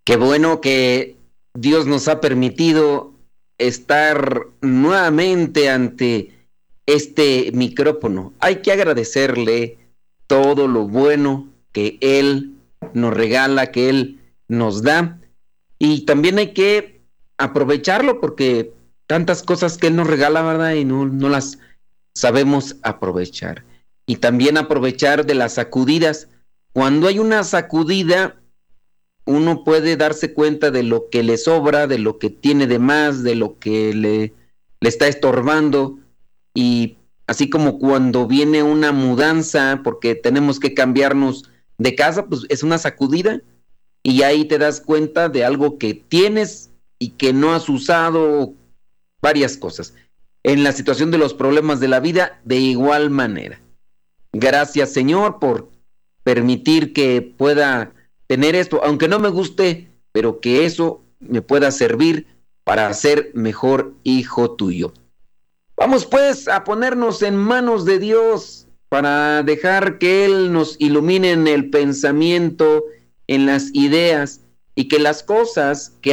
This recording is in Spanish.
Qué bueno que Dios nos ha permitido estar nuevamente ante este micrófono. Hay que agradecerle todo lo bueno que Él nos regala, que Él nos da. Y también hay que aprovecharlo porque tantas cosas que Él nos regala, ¿verdad? Y no las sabemos aprovechar. Y también aprovechar de las sacudidas. Cuando hay una sacudida, uno puede darse cuenta de lo que le sobra, de lo que tiene de más, de lo que le está estorbando. Y así como cuando viene una mudanza, porque tenemos que cambiarnos de casa, pues es una sacudida. Y ahí te das cuenta de algo que tienes y que no has usado, varias cosas. En la situación de los problemas de la vida, de igual manera. Gracias, Señor, por permitir que pueda tener esto, aunque no me guste, pero que eso me pueda servir para ser mejor hijo tuyo. Vamos pues a ponernos en manos de Dios para dejar que Él nos ilumine en el pensamiento, en las ideas y que las cosas que